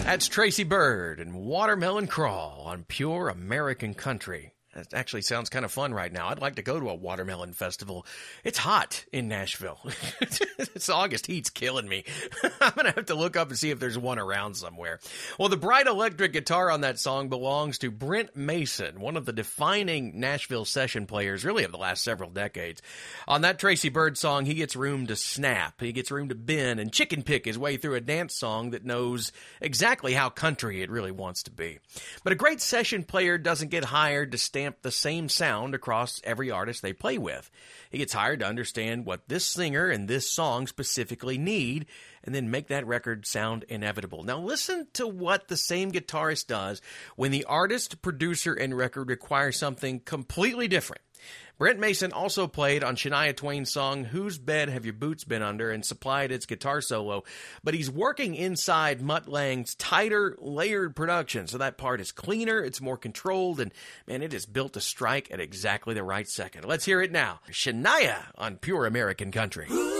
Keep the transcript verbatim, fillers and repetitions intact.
That's Tracy Byrd and Watermelon Crawl on Pure American Country. That actually sounds kind of fun right now. I'd like to go to a watermelon festival. It's hot in Nashville. This August heat's killing me. I'm going to have to look up and see if there's one around somewhere. Well, the bright electric guitar on that song belongs to Brent Mason, one of the defining Nashville session players, really, of the last several decades. On that Tracy Byrd song, he gets room to snap. He gets room to bend and chicken pick his way through a dance song that knows exactly how country it really wants to be. But a great session player doesn't get hired to stand the same sound across every artist they play with. He gets hired to understand what this singer and this song specifically need, and then make that record sound inevitable. Now listen to what the same guitarist does when the artist, producer, and record require something completely different. Brent Mason also played on Shania Twain's song, Whose Bed Have Your Boots Been Under, and supplied its guitar solo, but he's working inside Mutt Lange's tighter, layered production, so that part is cleaner, it's more controlled, and, man, it is built to strike at exactly the right second. Let's hear it now. Shania on Pure American Country.